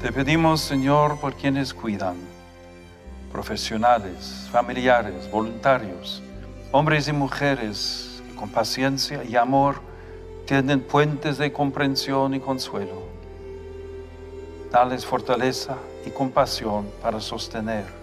Te pedimos, Señor, por quienes cuidan, profesionales, familiares, voluntarios, hombres y mujeres que con paciencia y amor tienden puentes de comprensión y consuelo. Dales fortaleza y compasión para sostener